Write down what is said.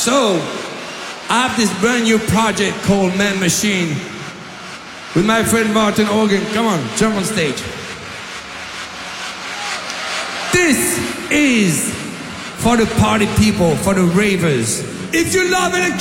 So, I have this brand new project called Man Machine with my friend Martin Organ. Come on, jump on stage. This is for the party people, for the ravers. If you love electronic